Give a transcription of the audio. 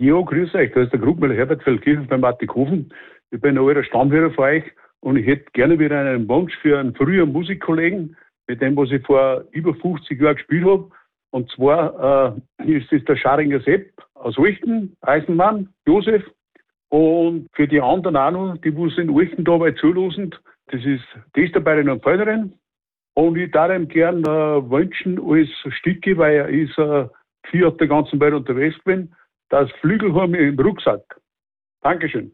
Ja, grüß euch, da ist der Grubmüller Herbert Feldkirchen beim Mattighofen. Ich bin ein alter Stammhörer von euch und ich hätte gerne wieder einen Wunsch für einen früheren Musikkollegen, mit dem, was ich vor über 50 Jahren gespielt habe. Und zwar ist es der Scharinger Sepp aus Uechten, Eisenmann, Josef. Und für die anderen auch noch, die wo in Uechten dabei zulassen, das ist Testerbeiterin und Pförderin. Und ich darf ihm gern wünschen als Stücke, weil er ist viel auf der ganzen Welt unterwegs gewesen, das Flügelhorn im Rucksack. Dankeschön.